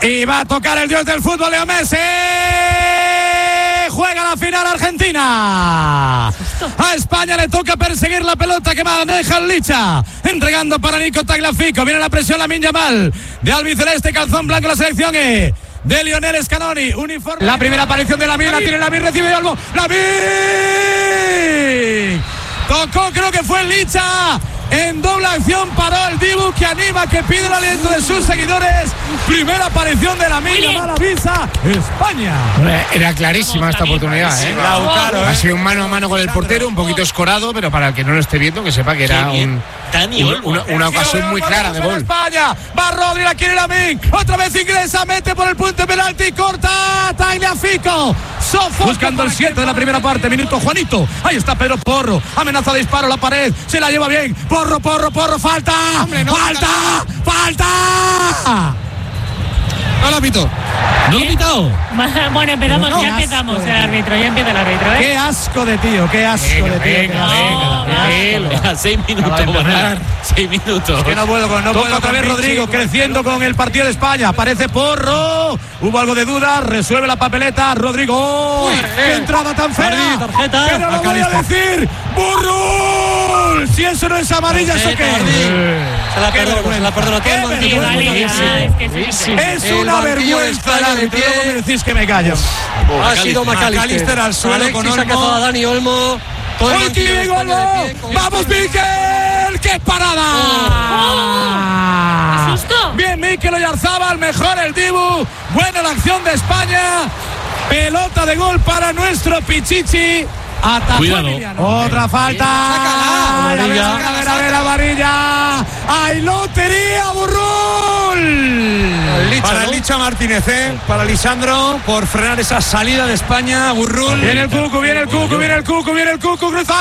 Y va a tocar el dios del fútbol, Leo Messi. Juega la final Argentina. A España le toca perseguir la pelota que maneja el Licha. Entregando para Nico Tagliafico. Viene la presión, Lamine Yamal. De albiceleste, calzón blanco la selección de Lionel Scaloni. Uniforme. La primera aparición de Lamine. La tiene Lamine, recibe de algo. ¡Lamine! Tocó, creo que fue el Licha. En doble acción paró el Dibu, que anima, que pide el aliento de sus seguidores. Primera aparición de Lamine Yamal, avisa España. Era clarísima esta oportunidad, ¿eh? Ha sido un mano a mano con el portero, un poquito escorado, pero para el que no lo esté viendo, que sepa que era una ocasión muy clara de gol. España, va Rodri, la quiere Lamine, otra vez ingresa, mete por el punto de penalti, corta Tagliafico. Buscando el 7 de la primera parte, minuto Juanito. Ahí está Pedro Porro, amenaza de disparo, la pared, se la lleva bien. Porro, falta. Hombre, no, falta. No lo pito. ¿No lo ha pitado? Bueno, empezamos, ya empezamos el árbitro, ya empieza el árbitro, ¿eh? Qué asco de tío, qué asco de tío. Venga, 6 minutos. 6 minutos. Es que no puedo otra vez Rodrigo, creciendo con el partido de España. Aparece Porro. Hubo algo de duda, resuelve la papeleta. Rodrigo. ¡Qué entrada tan fea! Tarjeta. Pero lo voy a decir. ¡Burrul! Si eso no es amarilla, ¿eso qué? Se la perdono todo el mundo. Es una vergüenza el árbitro. No me decís que me callo. Ha sido McAllister al suelo con Olmo. Ha cazado a Dani Olmo. ¡Vamos, Mikel! ¡Qué parada! ¡Me asustó! Bien, Mikel Oyarzabal, mejor el Dibu. Buena la acción de España. Pelota de gol para nuestro Pichichi. Cuidado. Otra falta. A ver, amarilla. ¡Ay, lotería, Burrul! Para el Licha Martínez, para Lisandro, por frenar esa salida de España. Burrul. Viene el Cucu, cruzado.